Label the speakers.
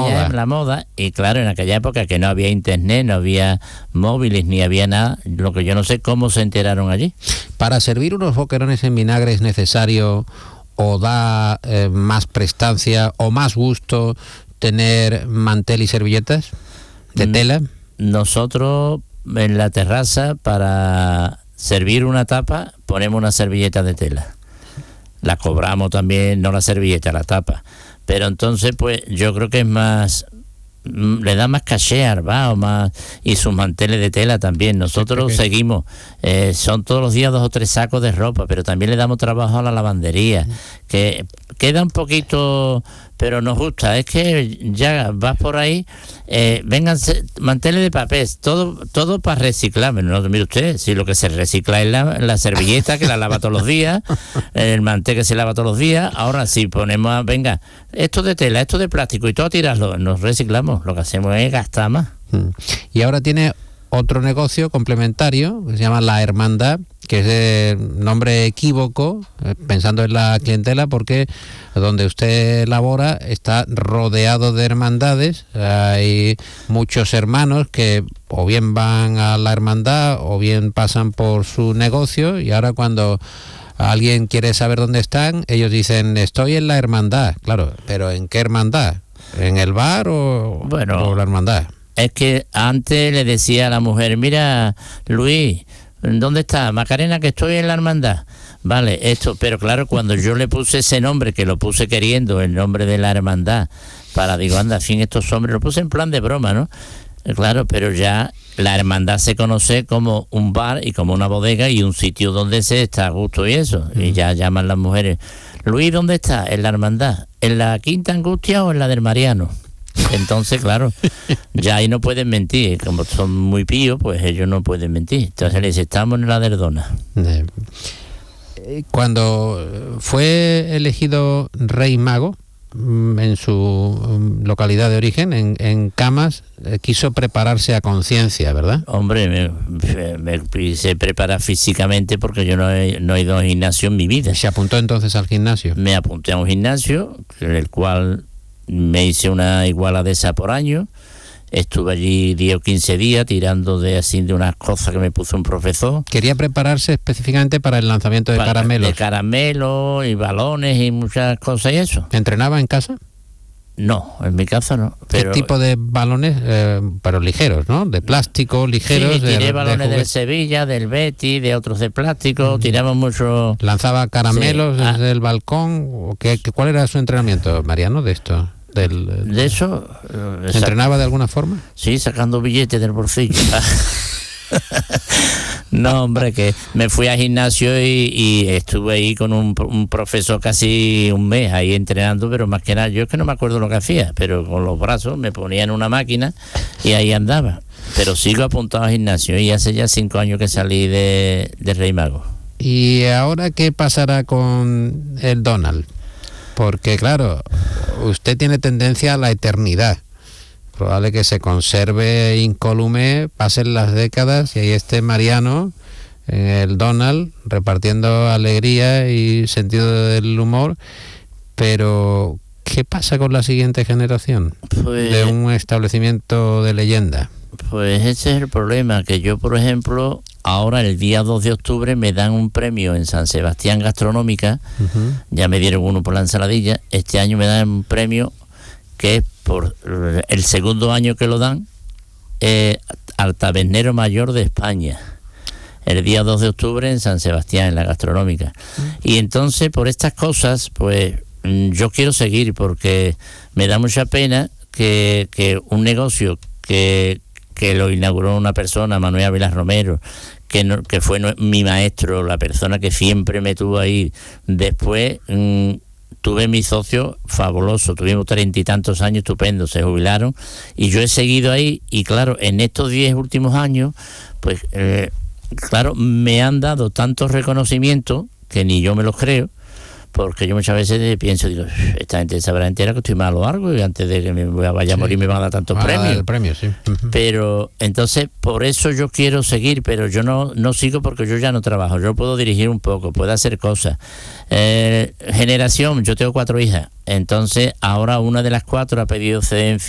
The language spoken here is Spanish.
Speaker 1: la moda, y claro, en aquella época que no había internet, no había móviles, ni había nada, lo que yo no sé cómo se enteraron allí.
Speaker 2: ¿Para servir unos boquerones en vinagre es necesario o da más prestancia o más gusto tener mantel y servilletas de tela?
Speaker 1: Nosotros en la terraza, para servir una tapa, ponemos una servilleta de tela. La cobramos también, no la servilleta, la tapa. Pero entonces, pues, yo creo que es más, le da más caché al bar, más, y sus manteles de tela también. Nosotros seguimos, son todos los días 2 o 3 sacos de ropa, pero también le damos trabajo a la lavandería, que queda un poquito, pero nos gusta. Es que ya vas por ahí, vengan manteles de papel, todo para reciclar. No, mire usted, si lo que se recicla es la servilleta, que la lava todos los días, el mantel que se lava todos los días. Ahora si ponemos, venga, esto de tela, esto de plástico y todo a tirarlo, nos reciclamos. Lo que hacemos es gastar más.
Speaker 2: Y ahora tiene otro negocio complementario que se llama La Hermandad, que es el nombre equívoco, pensando en la clientela, porque donde usted labora está rodeado de hermandades. Hay muchos hermanos que o bien van a la hermandad o bien pasan por su negocio, y ahora cuando alguien quiere saber dónde están, ellos dicen, estoy en la hermandad. Claro, pero ¿en qué hermandad? ¿En el bar o la hermandad?
Speaker 1: Es que antes le decía a la mujer, mira, Luis, ¿dónde está? Macarena, que estoy en la hermandad. Vale, esto, pero claro, cuando yo le puse ese nombre, que lo puse queriendo, el nombre de la hermandad, digo, anda, fin, estos hombres, lo puse en plan de broma, ¿no? Claro, pero ya la hermandad se conoce como un bar y como una bodega y un sitio donde se está a gusto y eso. Y ya llaman las mujeres, Luis, ¿dónde está? En la hermandad. ¿En la Quinta Angustia o en la del Mariano? Entonces, claro, ya ahí no pueden mentir. Como son muy píos, pues ellos no pueden mentir. Entonces les estamos en la Derdona.
Speaker 2: Cuando fue elegido Rey Mago, en su localidad de origen, en Camas, quiso prepararse a conciencia, ¿verdad?
Speaker 1: Hombre, me quise preparar físicamente porque yo no he ido a un gimnasio en mi vida.
Speaker 2: ¿Se apuntó entonces al gimnasio?
Speaker 1: Me apunté a un gimnasio, en el cual me hice una iguala de esa por año. Estuve allí 10 o 15 días tirando de unas cosas que me puso un profesor.
Speaker 2: ¿Quería prepararse específicamente para el lanzamiento de caramelos?
Speaker 1: De caramelos y balones y muchas cosas y eso.
Speaker 2: ¿Entrenaba en casa?
Speaker 1: No, en mi casa no.
Speaker 2: ¿Qué tipo de balones? Pero ligeros, ¿no? De plástico, ligeros.
Speaker 1: Sí, tiré balones del Sevilla, del Betis, de otros de plástico, tiramos mucho.
Speaker 2: ¿Lanzaba caramelos desde el balcón? ¿Cuál era su entrenamiento, Mariano, de esto?
Speaker 1: De eso.
Speaker 2: ¿Entrenaba de alguna forma?
Speaker 1: Sí, sacando billetes del bolsillo. No, hombre, que me fui al gimnasio y estuve ahí con un profesor casi un mes ahí entrenando, pero más que nada, yo es que no me acuerdo lo que hacía, pero con los brazos me ponía en una máquina y ahí andaba. Pero sigo apuntado al gimnasio y hace ya 5 años que salí de Rey Mago.
Speaker 2: ¿Y ahora qué pasará con el Donald? Porque claro, usted tiene tendencia a la eternidad. Probable que se conserve incólume, pasen las décadas y ahí esté Mariano en el Donald repartiendo alegría y sentido del humor. Pero ¿qué pasa con la siguiente generación de un establecimiento de leyenda?
Speaker 1: Pues ese es el problema, que yo, por ejemplo, ahora el día 2 de octubre me dan un premio en San Sebastián Gastronómica. Ya me dieron uno por la ensaladilla. Este año me dan un premio que es por el segundo año que lo dan, al tabernero mayor de España, el día 2 de octubre en San Sebastián, en la Gastronómica. Y entonces, por estas cosas, pues yo quiero seguir, porque me da mucha pena que un negocio que lo inauguró una persona, Manuel Ávila Romero, que fue mi maestro, la persona que siempre me tuvo ahí. Después tuve mi socio fabuloso, tuvimos 30 y tantos años estupendos, se jubilaron y yo he seguido ahí. Y claro, en estos 10 últimos años, pues claro, me han dado tantos reconocimientos que ni yo me los creo, porque yo muchas veces pienso, digo, esta gente sabrá entera que estoy malo o algo, y antes de que me vaya a morir me van a dar tantos premios.
Speaker 2: El premio, sí.
Speaker 1: Pero entonces, por eso yo quiero seguir, pero yo no sigo porque yo ya no trabajo. Yo puedo dirigir un poco, puedo hacer cosas. Generación, yo tengo 4 hijas, entonces ahora una de las 4 ha pedido cedencia